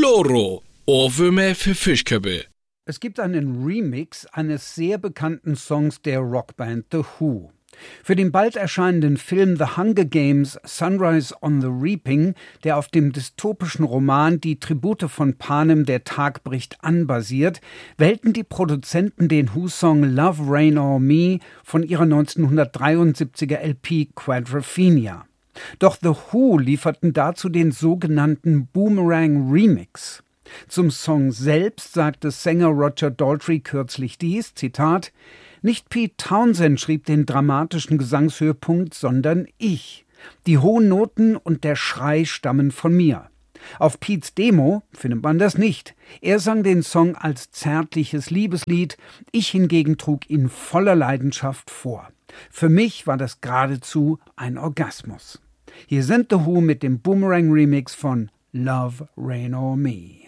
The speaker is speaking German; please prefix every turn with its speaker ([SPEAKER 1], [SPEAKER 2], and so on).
[SPEAKER 1] Loro, Ohrwürmer für Fischköppe.
[SPEAKER 2] Es gibt einen Remix eines sehr bekannten Songs der Rockband The Who. Für den bald erscheinenden Film The Hunger Games Sunrise on the Reaping, der auf dem dystopischen Roman Die Tribute von Panem, der Tag bricht an basiert, wählten die Produzenten den Who-Song Love Rain on Me von ihrer 1973er LP Quadrophenia. Doch The Who lieferten dazu den sogenannten Boomerang Remix. Zum Song selbst sagte Sänger Roger Daltrey kürzlich dies, Zitat: Nicht Pete Townshend schrieb den dramatischen Gesangshöhepunkt, sondern ich. Die hohen Noten und der Schrei stammen von mir. Auf Petes Demo findet man das nicht. Er sang den Song als zärtliches Liebeslied, ich hingegen trug ihn voller Leidenschaft vor. Für mich war das geradezu ein Orgasmus. Hier sind The Who mit dem Boomerang Remix von Love Rain on Me.